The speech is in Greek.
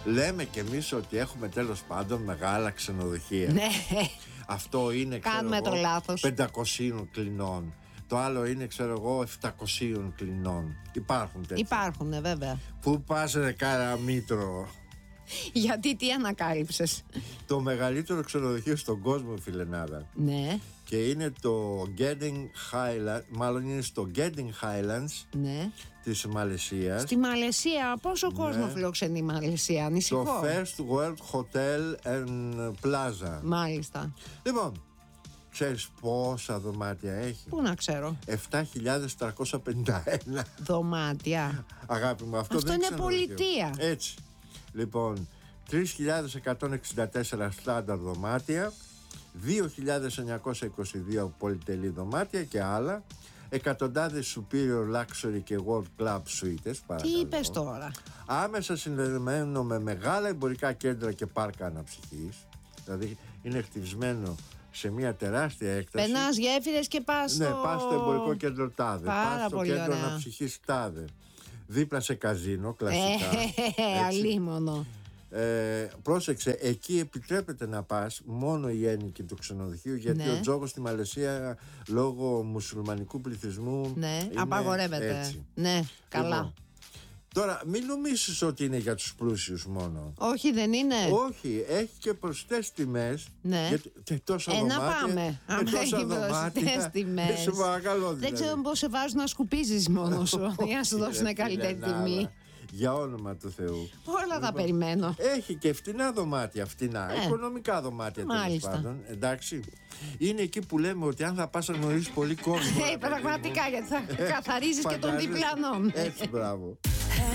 Λέμε κι εμείς ότι έχουμε τέλος πάντων μεγάλα ξενοδοχεία. Ναι. Αυτό είναι, κάνουμε το λάθος. 500 κλινών. Το άλλο είναι, ξέρω εγώ, 700 κλινών. Υπάρχουν τέτοια. Υπάρχουν, βέβαια. Πού πας ρε Καραμήτρο? Γιατί τι ανακάλυψες? Το μεγαλύτερο ξενοδοχείο στον κόσμο, φιλενάδα. Ναι. Και είναι το Genting Highlands. Μάλλον είναι στο Genting Highlands, Ναι. της Μαλαισίας. Στη Μαλαισία, πόσο κόσμο φιλοξενεί η Μαλαισία? Ανησυχώ. Το First World Hotel and Plaza. Μάλιστα. Λοιπόν, ξέρεις πόσα δωμάτια έχει? Πού να ξέρω. 7.351. Δωμάτια. Αγάπη μου, αυτό δεν είναι ξενοδοχείο. πολιτεία. Έτσι. Λοιπόν, 3.164 στάνταρ δωμάτια, 2.922 πολυτελή δωμάτια και άλλα, εκατοντάδες superior luxury και world club suites. Τι είπες τώρα? Άμεσα συνδεδεμένο με μεγάλα εμπορικά κέντρα και πάρκα αναψυχής. Δηλαδή είναι χτισμένο σε μια τεράστια έκταση. Περνάς γέφυρες και πας Ναι, πας στο εμπορικό κέντρο τάδε. Πας στο κέντρο ωραία. αναψυχής τάδε. Δίπλα σε καζίνο, κλασικά. Αλίμονο. Πρόσεξε, εκεί επιτρέπεται να πας μόνο οι ένοικοι του ξενοδοχείου, γιατί Ναι. ο τζόγος στη Μαλαισία λόγω μουσουλμανικού πληθυσμού Ναι, είναι απαγορεύεται. έτσι. Ναι, καλά. Λοιπόν, τώρα μην νομίσεις ότι είναι για τους πλούσιους μόνο. Όχι, δεν είναι. Όχι, έχει και προσιτές τιμές. Ναι. Και τόσα Να δωμάτια. πάμε. Και Αν τόσα έχει προσιτές τιμές. Σε παρακαλώ, Δεν δηλαδή. ξέρω πώς σε βάζουν να σκουπίζεις μόνο σου για να σου δώσουν Ρε καλύτερη φιλενάδα, τιμή. Για όνομα του Θεού. Όλα τα περιμένω. Έχει και φτηνά δωμάτια, οικονομικά δωμάτια τέλος Μάλιστα. πάντων. Εντάξει. Είναι εκεί που λέμε ότι αν θα πας να γνωρίσεις πολύ κόσμο. Πραγματικά, γιατί θα καθαρίζεις και των Φαντάζεσαι. διπλανών. Έτσι, μπράβο.